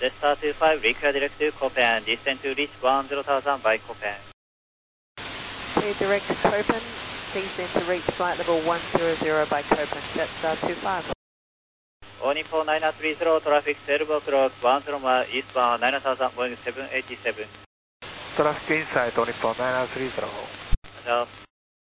Jetstar 25, require direct to Copen, descend to reach 10,000 by Copen. Okay, direct to Copen, descend to reach flight level 100 by Copen, Jetstar 25. All Nippon 930, traffic 12 o'clock, 10 mile eastbound 9000, Boeing 787. Traffic inside, All Nippon 930. Roger.